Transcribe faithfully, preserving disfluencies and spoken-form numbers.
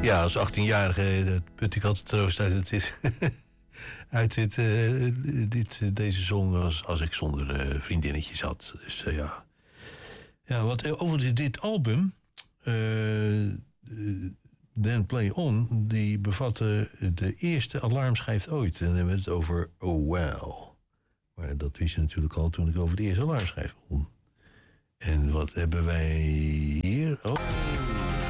Ja, als achttienjarige dat put ik altijd troost uit dit, uit dit, uh, dit, deze song als, als ik zonder uh, vriendinnetjes had. Dus uh, ja. Ja, wat over dit, dit album, uh, uh, Then Play On, die bevatte de eerste alarmschijf ooit. En dan hebben we het over Oh Well. Maar dat wist je natuurlijk al toen ik over de eerste alarmschijf begon. En wat hebben wij hier? Oh.